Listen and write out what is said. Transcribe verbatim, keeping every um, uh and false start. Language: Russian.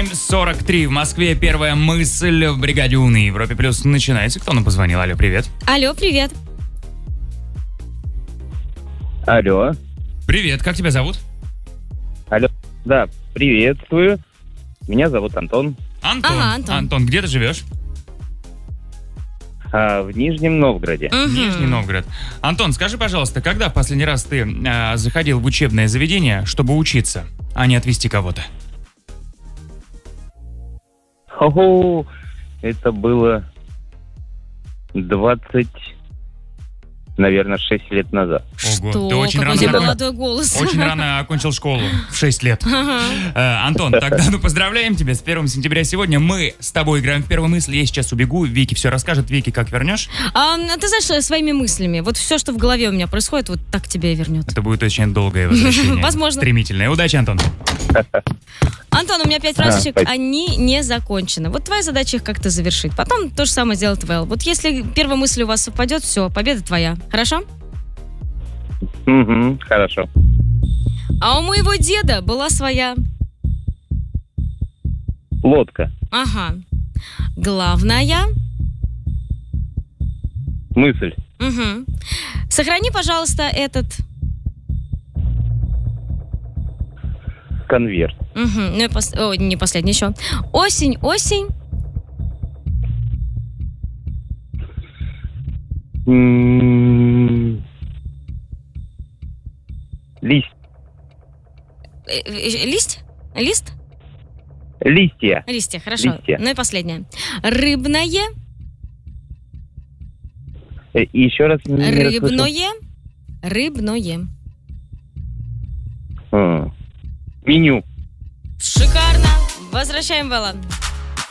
семь сорок три в Москве. Первая мысль в бригаде У на Европе Плюс начинается. Кто нам позвонил? Алло, привет. Алло, привет. Алло. Привет, как тебя зовут? Алло. Да, приветствую. Меня зовут Антон. Антон. Ага, Антон. Антон, где ты живешь? А, в Нижнем Новгороде. Мгм. Нижний Новгород. Антон, скажи, пожалуйста, когда в последний раз ты а, заходил в учебное заведение, чтобы учиться, а не отвезти кого-то? Хо-хо, это было двадцать, наверное, шесть лет назад. Ого, Что? ты очень Какой у рано, тебя окон- молодой голос. очень рано окончил школу, в шесть лет. Ага. Э, Антон, тогда ну поздравляем тебя с первым сентября сегодня. Мы с тобой играем в первую мысль. Я сейчас убегу. Вики все расскажет. Вики, как вернешь? А, ты знаешь, своими мыслями. Вот все, что в голове у меня происходит, вот так тебе и вернет. Это будет очень долгое возвращение. Возможно. Стремительное. Удачи, Антон. Антон, у меня пять А, фразочек, спасибо. они не закончены. Вот твоя задача их как-то завершить. Потом то же самое сделает Вэл. Вот если первая мысль у вас совпадет, все, победа твоя. Хорошо? Угу, хорошо. А у моего деда была своя... Лодка. Ага. Главная... Мысль. Угу. Сохрани, пожалуйста, этот... Конверт. Угу. Ну и пос- О, не последний еще. Осень, осень. М, Лист. Э, э, Лист? Лист? Листья. Листья, хорошо. Листья. Ну и последнее. Рыбное, Э, и еще раз не расслышал. рыбное, рыбное. А, Меню. Шикарно. Возвращаем Вэлла.